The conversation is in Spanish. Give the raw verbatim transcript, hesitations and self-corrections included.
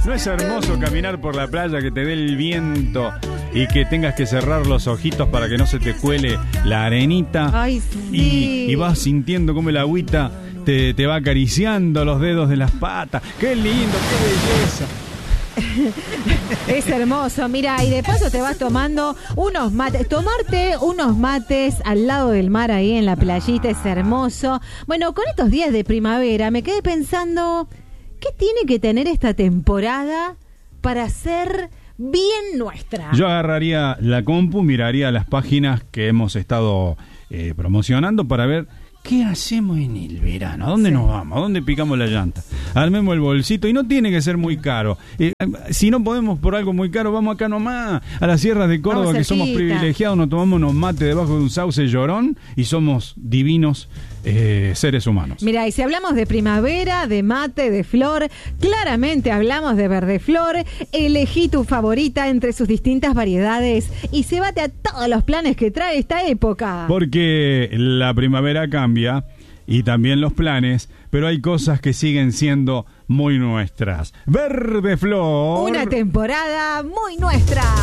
¿No es hermoso caminar por la playa, que te dé el viento y que tengas que cerrar los ojitos para que no se te cuele la arenita? Ay, sí. Y, y vas sintiendo cómo el agüita te, te va acariciando los dedos de las patas. ¡Qué lindo, qué belleza! Es hermoso, mira, y de paso te vas tomando unos mates, tomarte unos mates al lado del mar ahí en la playita es hermoso. Bueno, con estos días de primavera me quedé pensando, ¿qué tiene que tener esta temporada para ser bien nuestra? Yo agarraría la compu, miraría las páginas que hemos estado eh, promocionando para ver ¿qué hacemos en el verano? ¿A dónde sí. nos vamos? ¿A dónde picamos la llanta? Armemos el bolsito y no tiene que ser muy caro. Eh, si no podemos por algo muy caro, vamos acá nomás, a las sierras de Córdoba, que somos privilegiados, nos tomamos unos mates debajo de un sauce llorón y somos divinos eh, seres humanos. Mira, y si hablamos de primavera, de mate, de flor, claramente hablamos de verdeflor. Elegí tu favorita entre sus distintas variedades y cébate a todos los planes que trae esta época. Porque la primavera cambia y también los planes, pero hay cosas que siguen siendo muy nuestras. Verdeflor. Una temporada muy nuestra.